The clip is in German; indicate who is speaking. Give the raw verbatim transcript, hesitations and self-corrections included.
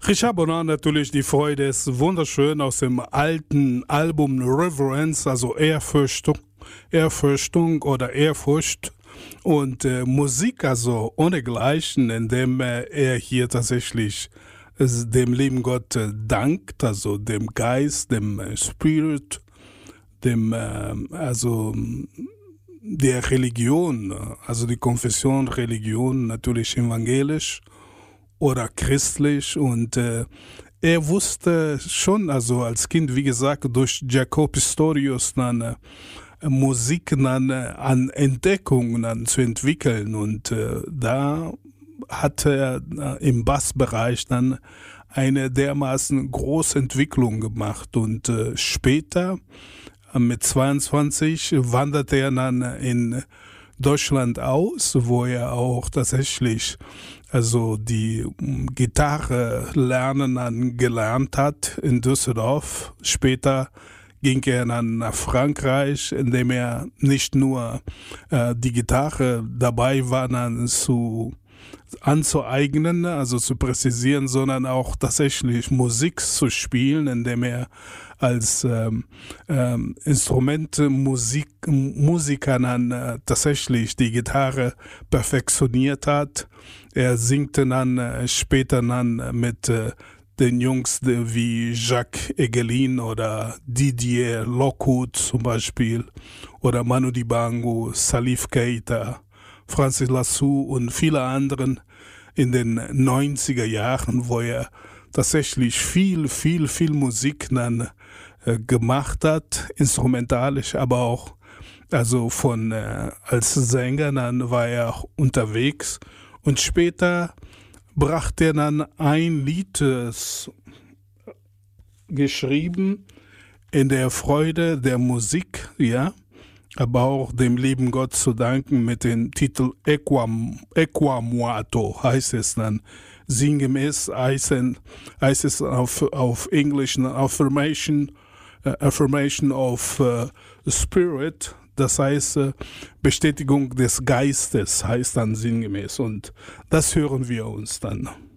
Speaker 1: Ich habe dann natürlich die Freude, es ist wunderschön aus dem alten Album Reverence, also Ehrfürchtung, Ehrfürchtung oder Ehrfurcht und äh, Musik, also ohnegleichen, indem äh, er hier tatsächlich äh, dem lieben Gott äh, dankt, also dem Geist, dem äh, Spirit, dem, äh, also der Religion, also die Konfession Religion, natürlich evangelisch oder christlich und äh, er wusste schon, also als Kind, wie gesagt, durch Jacob Pistorius dann äh, Musik dann, äh, an Entdeckungen dann zu entwickeln und äh, da hatte er äh, im Bassbereich dann eine dermaßen große Entwicklung gemacht und äh, später äh, mit zweiundzwanzig wanderte er dann in Deutschland aus, wo er auch tatsächlich also die Gitarre lernen dann gelernt hat in Düsseldorf. Später ging er dann nach Frankreich, indem er nicht nur äh, die Gitarre dabei war, dann zu anzueignen, also zu präzisieren, sondern auch tatsächlich Musik zu spielen, indem er als ähm, ähm, Instrumente, Musik, Musiker dann äh, tatsächlich die Gitarre perfektioniert hat. Er singt dann äh, später dann mit äh, den Jungs wie Jacques Egelin oder Didier Lockwood zum Beispiel oder Manu Dibango, Salif Keita, Francis Lassou und viele anderen in den neunziger Jahren, wo er tatsächlich viel, viel, viel Musik dann äh, gemacht hat, instrumentalisch, aber auch also von äh, als Sänger dann war er auch unterwegs und später brachte er dann ein Lied äh, geschrieben in der Freude der Musik, ja, aber auch dem lieben Gott zu danken mit dem Titel Equam, Equamuato heißt es dann. Sinngemäß heißt, heißt es auf, auf Englisch Affirmation, uh, Affirmation of uh, Spirit, das heißt uh, Bestätigung des Geistes heißt dann sinngemäß und das hören wir uns dann.